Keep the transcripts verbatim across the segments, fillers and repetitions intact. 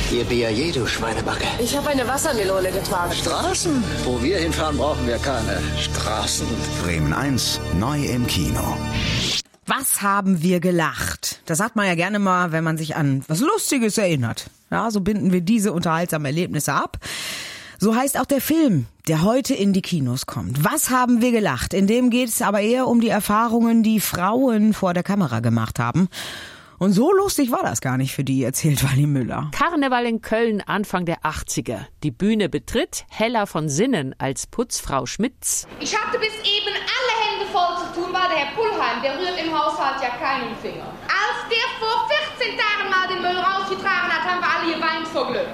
Ihr Biayer, du Schweinebacke. Ich habe eine Wassermelone getragen. Straßen? Wo wir hinfahren, brauchen wir keine Straßen. Bremen eins, neu im Kino. Was haben wir gelacht? Das sagt man ja gerne mal, wenn man sich an was Lustiges erinnert. Ja, so binden wir diese unterhaltsamen Erlebnisse ab. So heißt auch der Film, der heute in die Kinos kommt. Was haben wir gelacht? In dem geht es aber eher um die Erfahrungen, die Frauen vor der Kamera gemacht haben. Und so lustig war das gar nicht für die, erzählt Wally Müller. Karneval in Köln Anfang der achtziger. Die Bühne betritt Hella von Sinnen als Putzfrau Schmitz. Ich hatte bis eben alle Hände voll zu tun, weil der Herr Pullheim, der rührt im Haushalt ja keinen Finger. Als der vor vierzehn Tagen mal den Müll rausgetragen hat, haben wir alle geweint vor Glück.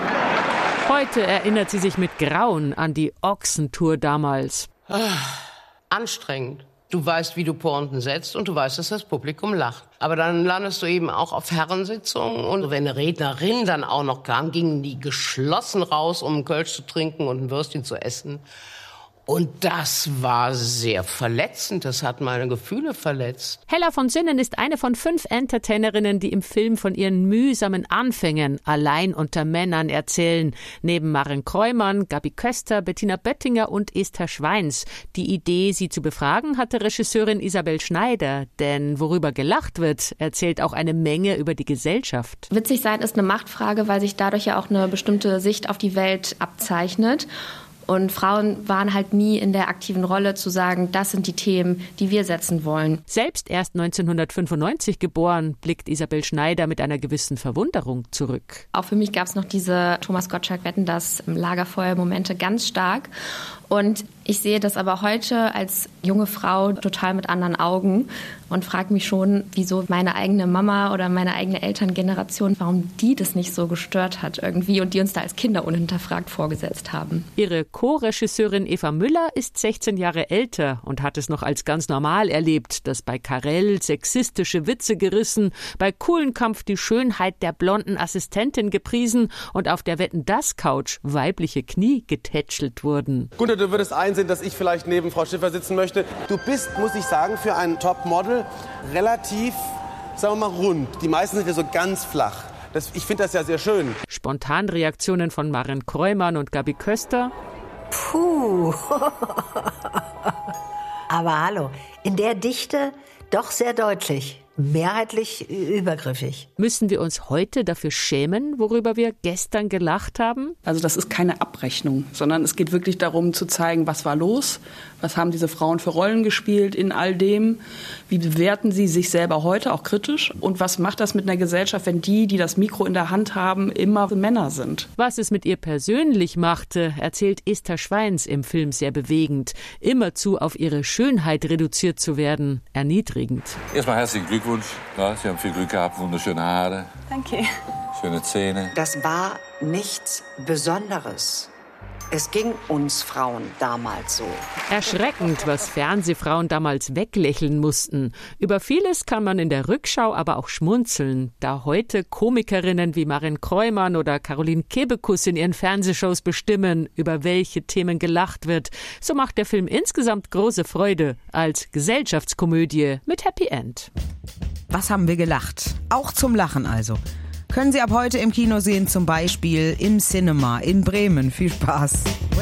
Heute erinnert sie sich mit Grauen an die Ochsentour damals. Ah, anstrengend. Du weißt, wie du Pointen setzt und du weißt, dass das Publikum lacht. Aber dann landest du eben auch auf Herrensitzungen und wenn eine Rednerin dann auch noch kam, gingen die geschlossen raus, um einen Kölsch zu trinken und ein Würstchen zu essen. Und das war sehr verletzend, das hat meine Gefühle verletzt. Hella von Sinnen ist eine von fünf Entertainerinnen, die im Film von ihren mühsamen Anfängen allein unter Männern erzählen. Neben Maren Kräumann, Gabi Köster, Bettina Böttinger und Esther Schweins. Die Idee, sie zu befragen, hatte Regisseurin Isabel Schneider. Denn worüber gelacht wird, erzählt auch eine Menge über die Gesellschaft. Witzig sein ist eine Machtfrage, weil sich dadurch ja auch eine bestimmte Sicht auf die Welt abzeichnet. Und Frauen waren halt nie in der aktiven Rolle zu sagen, das sind die Themen, die wir setzen wollen. Selbst erst neunzehnhundertfünfundneunzig geboren, blickt Isabel Schneider mit einer gewissen Verwunderung zurück. Auch für mich gab es noch diese Thomas Gottschalk-Wetten, das Lagerfeuer-Momente ganz stark. Und ich sehe das aber heute als junge Frau total mit anderen Augen und frage mich schon, wieso meine eigene Mama oder meine eigene Elterngeneration, warum die das nicht so gestört hat irgendwie und die uns da als Kinder unhinterfragt vorgesetzt haben. Ihre Co-Regisseurin Eva Müller ist sechzehn Jahre älter und hat es noch als ganz normal erlebt, dass bei Karel sexistische Witze gerissen, bei Kuhlenkampf die Schönheit der blonden Assistentin gepriesen und auf der Wetten-dass-Couch weibliche Knie getätschelt wurden. Gunter, du würdest einsehen, dass ich vielleicht neben Frau Schiffer sitzen möchte. Du bist, muss ich sagen, für ein Topmodel relativ, sagen wir mal, rund. Die meisten sind ja so ganz flach. Das, ich finde das ja sehr schön. Spontanreaktionen von Maren Kräumann und Gabi Köster. Puh. Aber hallo, in der Dichte doch sehr deutlich. Mehrheitlich übergriffig. Müssen wir uns heute dafür schämen, worüber wir gestern gelacht haben? Also das ist keine Abrechnung, sondern es geht wirklich darum zu zeigen, was war los, was haben diese Frauen für Rollen gespielt in all dem, wie bewerten sie sich selber heute, auch kritisch, und was macht das mit einer Gesellschaft, wenn die, die das Mikro in der Hand haben, immer Männer sind. Was es mit ihr persönlich machte, erzählt Esther Schweins im Film sehr bewegend. Immerzu auf ihre Schönheit reduziert zu werden, erniedrigend. Erstmal herzlichen Glückwunsch. Ja, Sie haben viel Glück gehabt, wunderschöne Haare. Danke. Schöne Zähne. Das war nichts Besonderes. Es ging uns Frauen damals so. Erschreckend, was Fernsehfrauen damals weglächeln mussten. Über vieles kann man in der Rückschau aber auch schmunzeln, da heute Komikerinnen wie Maren Kräumann oder Caroline Kebekus in ihren Fernsehshows bestimmen, über welche Themen gelacht wird. So macht der Film insgesamt große Freude als Gesellschaftskomödie mit Happy End. Was haben wir gelacht? Auch zum Lachen also. Können Sie ab heute im Kino sehen, zum Beispiel im Cinema in Bremen. Viel Spaß.